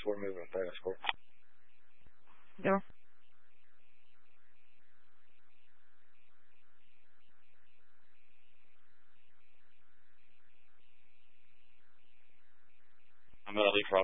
we're moving fast. Go. I'm going to leave for